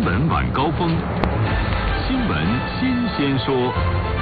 闻晚高峰，新闻新鲜说。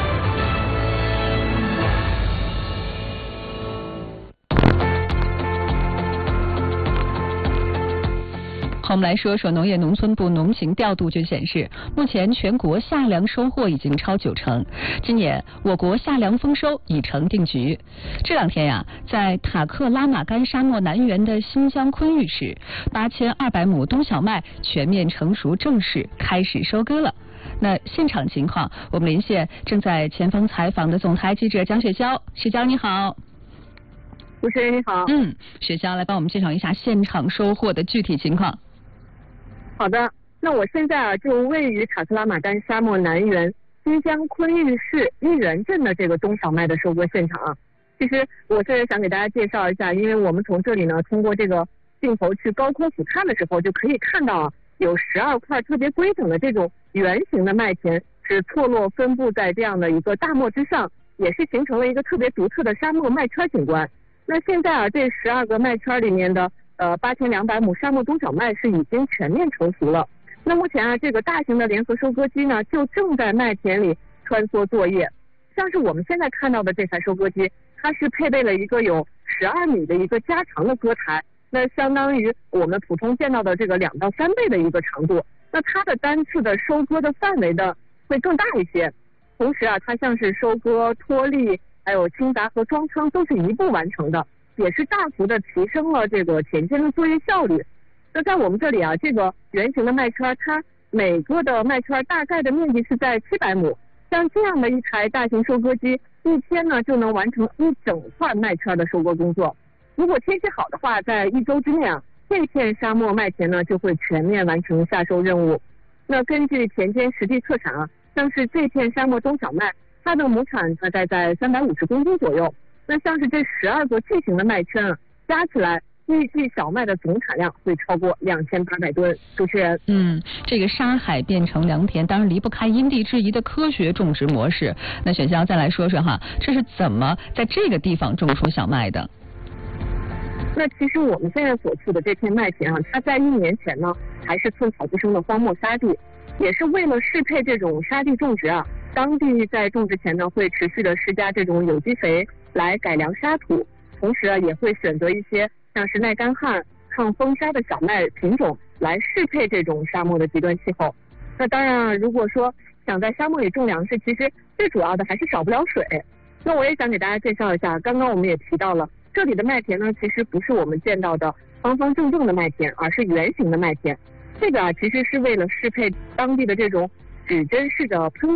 好，我们来说说农业农村部农情调度局显示，目前全国夏粮收获已经超90%。今年我国夏粮丰收已成定局。这两天呀，在塔克拉玛干沙漠南缘的新疆昆玉市，8200亩冬小麦全面成熟，正式开始收割了。那现场情况，我们连线正在前方采访的总台记者蒋雪娇。雪娇你好。 主持人你好。 雪娇来帮我们介绍一下现场收获的具体情况。 好的，那我现在就位于塔克拉玛干沙漠南缘新疆昆玉市玉源镇的这个冬小麦的收割现场啊。其实我是想给大家介绍一下，因为我们从这里呢，通过这个镜头去高空俯瞰的时候，就可以看到有12块特别规整的这种圆形的麦田是错落分布在这样的一个大漠之上，也是形成了一个特别独特的沙漠麦圈景观。那现在这12个麦圈里面的8200亩沙漠冬小麦是已经全面成熟了。那目前这个大型的联合收割机呢，就正在麦田里穿梭作业。像是我们现在看到的这台收割机，它是配备了一个有12米的一个加长的割台，那相当于我们普通见到的这个2到3倍的一个长度。那它的单次的收割的范围呢会更大一些。同时它像是收割、脱粒、还有清杂和装仓都是一步完成的，也是大幅的提升了这个田间的作业效率。那在我们这里这个圆形的麦圈，它每个的麦圈大概的面积是在700亩。像这样的一台大型收割机，一天呢就能完成一整块麦圈的收割工作。如果天气好的话，在1周之内这片沙漠麦田呢就会全面完成夏收任务。那根据田间实地测产像是这片沙漠冬小麦，它的亩产大概在350公斤左右。那像是这12个巨型的麦圈加起来，预计小麦的总产量会超过2800吨。主持人， 这个沙海变成良田，当然离不开因地制宜的科学种植模式。那雪娇再来说说这是怎么在这个地方种出小麦的？ 那其实我们现在所处的这片麦田它在1年前呢还是寸草不生的荒漠沙地，也是为了适配这种沙地种植当地在种植前呢会持续的施加这种有机肥来改良沙土，同时也会选择一些像是耐干旱、抗风沙的小麦品种来适配这种沙漠的极端气候。那当然如果说想在沙漠里种粮食，其实最主要的还是少不了水。那我也想给大家介绍一下，刚刚我们也提到了，这里的麦田呢其实不是我们见到的方方正正的麦田，而是圆形的麦田。这个其实是为了适配当地的这种指针式的喷